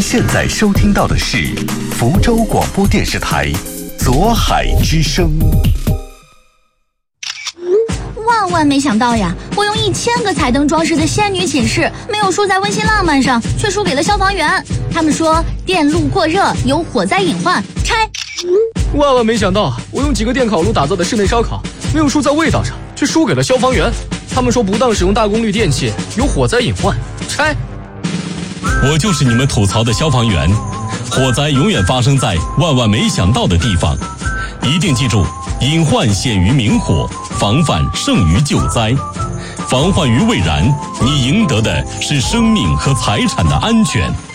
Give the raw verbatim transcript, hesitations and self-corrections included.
现在收听到的是福州广播电视台左海之声。 万万没想到呀，我用一千个彩灯装饰的仙女寝室，没有输在温馨浪漫上，却输给了消防员。他们说电路过热有火灾隐患，拆。 万万没想到，我用几个电烤炉打造的室内烧烤，没有输在味道上，却输给了消防员。他们说不当使用大功率电器有火灾隐患，拆。 我就是你们吐槽的消防员，火灾永远发生在万万没想到的地方。一定记住，隐患显于明火，防范胜于救灾。防患于未然，你赢得的是生命和财产的安全。